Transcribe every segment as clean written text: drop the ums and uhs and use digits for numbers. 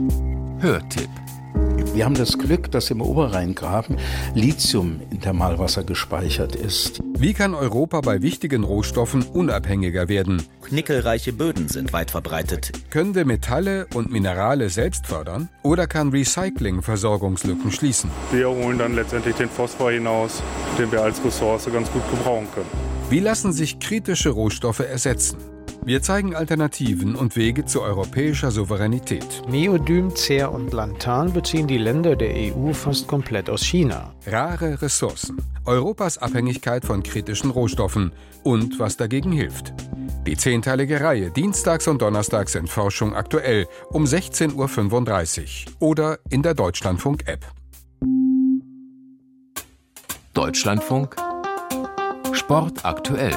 Hörtipp. Wir haben das Glück, dass im Oberrheingraben Lithium in Thermalwasser gespeichert ist. Wie kann Europa bei wichtigen Rohstoffen unabhängiger werden? Nickelreiche Böden sind weit verbreitet. Können wir Metalle und Minerale selbst fördern? Oder kann Recycling Versorgungslücken schließen? Wir holen dann letztendlich den Phosphor hinaus, den wir als Ressource ganz gut gebrauchen können. Wie lassen sich kritische Rohstoffe ersetzen? Wir zeigen Alternativen und Wege zu europäischer Souveränität. Neodym, Cer und Lantan beziehen die Länder der EU fast komplett aus China. Rare Ressourcen, Europas Abhängigkeit von kritischen Rohstoffen und was dagegen hilft. Die 10-teilige Reihe dienstags und donnerstags in Forschung aktuell um 16:35 Uhr oder in der Deutschlandfunk-App. Deutschlandfunk Sport aktuell.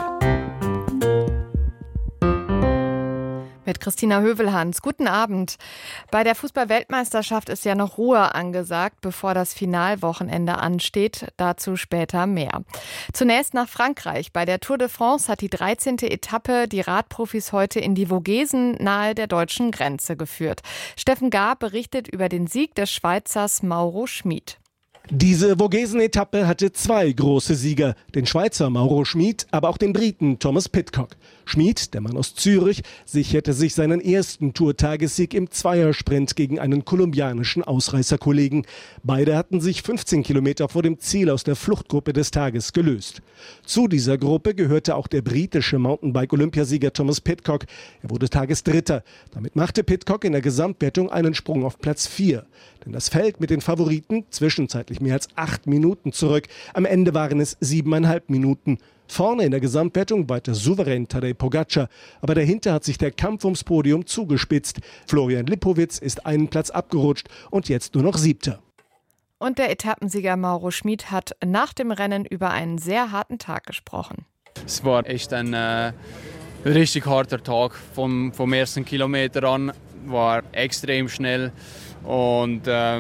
Mit Christina Hövelhans. Guten Abend. Bei der Fußball-Weltmeisterschaft ist ja noch Ruhe angesagt, bevor das Finalwochenende ansteht. Dazu später mehr. Zunächst nach Frankreich. Bei der Tour de France hat die 13. Etappe die Radprofis heute in die Vogesen nahe der deutschen Grenze geführt. Steffen Gahr berichtet über den Sieg des Schweizers Mauro Schmid. Diese Vogesen-Etappe hatte zwei große Sieger, den Schweizer Mauro Schmid, aber auch den Briten Thomas Pidcock. Schmid, der Mann aus Zürich, sicherte sich seinen ersten Tourtagessieg im Zweiersprint gegen einen kolumbianischen Ausreißerkollegen. Beide hatten sich 15 Kilometer vor dem Ziel aus der Fluchtgruppe des Tages gelöst. Zu dieser Gruppe gehörte auch der britische Mountainbike-Olympiasieger Thomas Pidcock. Er wurde Tagesdritter. Damit machte Pidcock in der Gesamtwertung einen Sprung auf Platz 4. Denn das Feld mit den Favoriten zwischenzeitlich mehr als 8 Minuten zurück. Am Ende waren es 7,5 Minuten. Vorne in der Gesamtwertung weiter souverän Tadej Pogačar. Aber dahinter hat sich der Kampf ums Podium zugespitzt. Florian Lipowitz ist einen Platz abgerutscht und jetzt nur noch 7. Und der Etappensieger Mauro Schmid hat nach dem Rennen über einen sehr harten Tag gesprochen. Es war echt ein richtig harter Tag. Vom ersten Kilometer an war extrem schnell und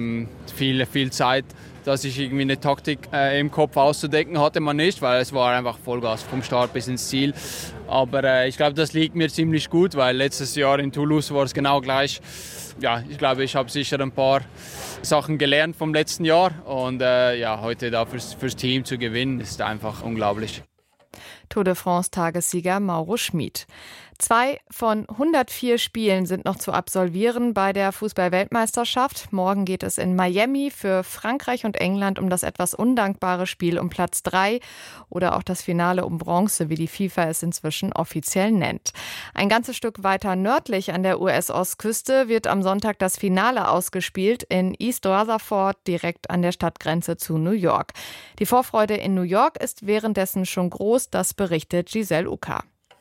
viel Zeit, dass ich irgendwie eine Taktik im Kopf auszudenken hatte man nicht, weil es war einfach Vollgas vom Start bis ins Ziel. Aber ich glaube, das liegt mir ziemlich gut, weil letztes Jahr in Toulouse war es genau gleich. Ja, ich glaube, ich habe sicher ein paar Sachen gelernt vom letzten Jahr und heute da fürs Team zu gewinnen, ist einfach unglaublich. Tour de France-Tagessieger Mauro Schmid. 2 von 104 Spielen sind noch zu absolvieren bei der Fußball-Weltmeisterschaft. Morgen geht es in Miami für Frankreich und England um das etwas undankbare Spiel um Platz 3 oder auch das Finale um Bronze, wie die FIFA es inzwischen offiziell nennt. Ein ganzes Stück weiter nördlich an der US-Ostküste wird am Sonntag das Finale ausgespielt in East Rutherford, direkt an der Stadtgrenze zu New York. Die Vorfreude in New York ist währenddessen schon groß, das berichtet Giselle Uka.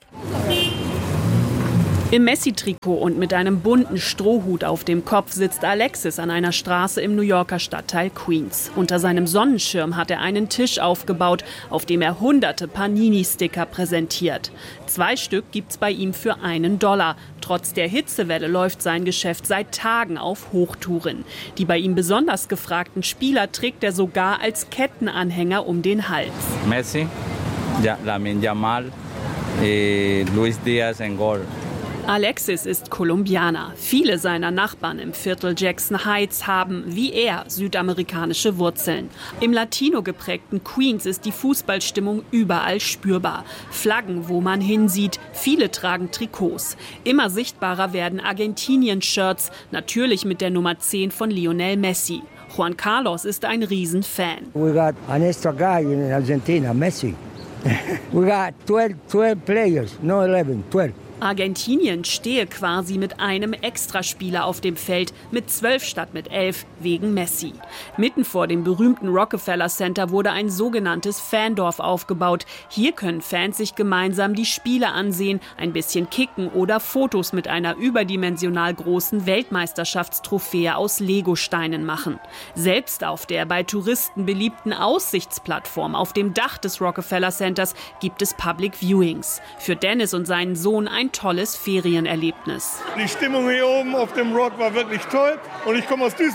Im Messi-Trikot und mit einem bunten Strohhut auf dem Kopf sitzt Alexis an einer Straße im New Yorker Stadtteil Queens. Unter seinem Sonnenschirm hat er einen Tisch aufgebaut, auf dem er hunderte Panini-Sticker präsentiert. 2 Stück gibt's bei ihm für $1. Trotz der Hitzewelle läuft sein Geschäft seit Tagen auf Hochtouren. Die bei ihm besonders gefragten Spieler trägt er sogar als Kettenanhänger um den Hals. Messi, Lamine Yamal, Luis Diaz und Gol. Alexis ist Kolumbianer. Viele seiner Nachbarn im Viertel Jackson Heights haben, wie er, südamerikanische Wurzeln. Im latino geprägten Queens ist die Fußballstimmung überall spürbar. Flaggen, wo man hinsieht, viele tragen Trikots. Immer sichtbarer werden Argentinien-Shirts, natürlich mit der Nummer 10 von Lionel Messi. Juan Carlos ist ein Riesenfan. We got an extra guy in Argentina, Messi. We got 12 players, no 11, 12. Argentinien stehe quasi mit einem Extraspieler auf dem Feld, mit 12 statt mit 11, wegen Messi. Mitten vor dem berühmten Rockefeller Center wurde ein sogenanntes Fandorf aufgebaut. Hier können Fans sich gemeinsam die Spiele ansehen, ein bisschen kicken oder Fotos mit einer überdimensional großen Weltmeisterschaftstrophäe aus Legosteinen machen. Selbst auf der bei Touristen beliebten Aussichtsplattform auf dem Dach des Rockefeller Centers gibt es Public Viewings. Für Dennis und seinen Sohn ein tolles Ferienerlebnis. Die Stimmung hier oben auf dem Rock war wirklich toll und ich komme aus Duisburg.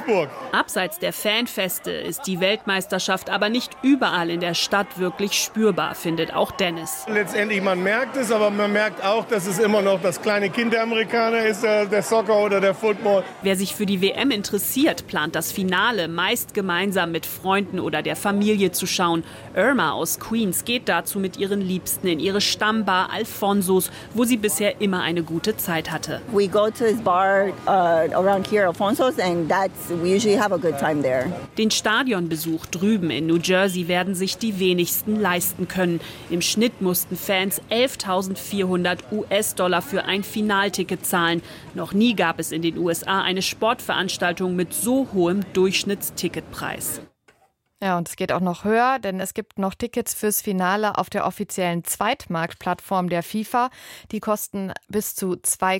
Abseits der Fanfeste ist die Weltmeisterschaft aber nicht überall in der Stadt wirklich spürbar, findet auch Dennis. Letztendlich, man merkt es, aber man merkt auch, dass es immer noch das kleine Kind der Amerikaner ist, der Soccer oder der Football. Wer sich für die WM interessiert, plant das Finale meist gemeinsam mit Freunden oder der Familie zu schauen. Irma aus Queens geht dazu mit ihren Liebsten in ihre Stammbar Alfonsos, wo sie bisher immer eine gute Zeit hatte. We go to this bar around here, Alfonsos, and we usually have a good time there. Den Stadionbesuch drüben in New Jersey werden sich die wenigsten leisten können. Im Schnitt mussten Fans 11.400 US-Dollar für ein Finalticket zahlen. Noch nie gab es in den USA eine Sportveranstaltung mit so hohem Durchschnittsticketpreis. Ja, und es geht auch noch höher, denn es gibt noch Tickets fürs Finale auf der offiziellen Zweitmarktplattform der FIFA. Die kosten bis zu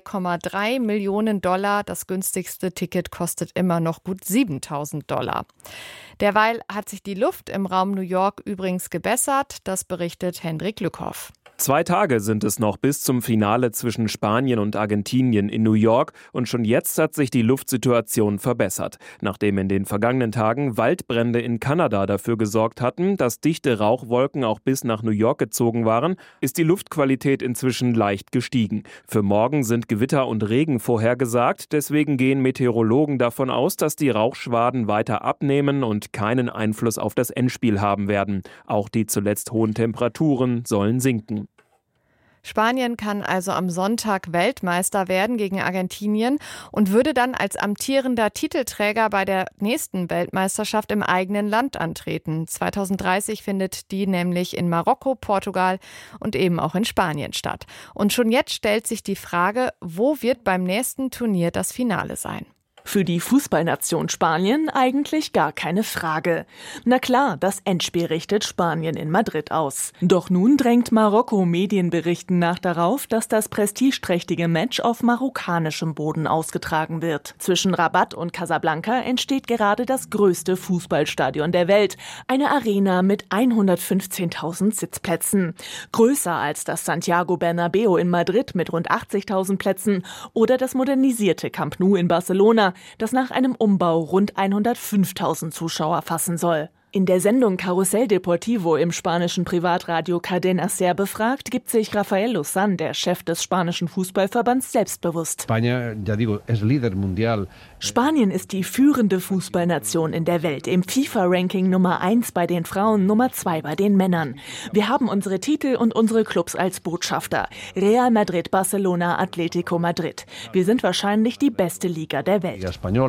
2,3 Millionen $. Das günstigste Ticket kostet immer noch gut $7.000. Derweil hat sich die Luft im Raum New York übrigens gebessert. Das berichtet Hendrik Lückhoff. 2 Tage sind es noch bis zum Finale zwischen Spanien und Argentinien in New York und schon jetzt hat sich die Luftsituation verbessert. Nachdem in den vergangenen Tagen Waldbrände in Kanada dafür gesorgt hatten, dass dichte Rauchwolken auch bis nach New York gezogen waren, ist die Luftqualität inzwischen leicht gestiegen. Für morgen sind Gewitter und Regen vorhergesagt, deswegen gehen Meteorologen davon aus, dass die Rauchschwaden weiter abnehmen und keinen Einfluss auf das Endspiel haben werden. Auch die zuletzt hohen Temperaturen sollen sinken. Spanien kann also am Sonntag Weltmeister werden gegen Argentinien und würde dann als amtierender Titelträger bei der nächsten Weltmeisterschaft im eigenen Land antreten. 2030 findet die nämlich in Marokko, Portugal und eben auch in Spanien statt. Und schon jetzt stellt sich die Frage, wo wird beim nächsten Turnier das Finale sein? Für die Fußballnation Spanien eigentlich gar keine Frage. Na klar, das Endspiel richtet Spanien in Madrid aus. Doch nun drängt Marokko Medienberichten nach darauf, dass das prestigeträchtige Match auf marokkanischem Boden ausgetragen wird. Zwischen Rabat und Casablanca entsteht gerade das größte Fußballstadion der Welt. Eine Arena mit 115.000 Sitzplätzen. Größer als das Santiago Bernabéu in Madrid mit rund 80.000 Plätzen oder das modernisierte Camp Nou in Barcelona, das nach einem Umbau rund 105.000 Zuschauer fassen soll. In der Sendung Carrusel Deportivo im spanischen Privatradio Cadena Ser befragt, gibt sich Rafael Lozán, der Chef des spanischen Fußballverbands, selbstbewusst. Spanien ist die führende Fußballnation in der Welt, im FIFA-Ranking Nummer 1 bei den Frauen, Nummer 2 bei den Männern. Wir haben unsere Titel und unsere Clubs als Botschafter. Real Madrid, Barcelona, Atletico Madrid. Wir sind wahrscheinlich die beste Liga der Welt.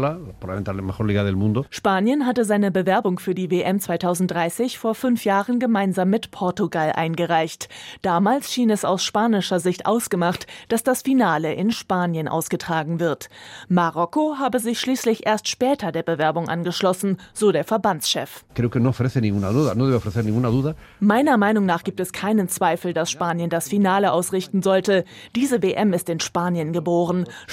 Spanien hatte seine Bewerbung für die WM 2030 vor 5 Jahren gemeinsam mit Portugal eingereicht. Damals schien es aus spanischer Sicht ausgemacht, dass das Finale in Spanien ausgetragen wird. Marokko habe sich schließlich erst später der Bewerbung angeschlossen, so der Verbandschef. Meiner Meinung nach gibt es keinen Zweifel, dass Spanien das Finale ausrichten sollte. Diese WM ist in Spanien geboren.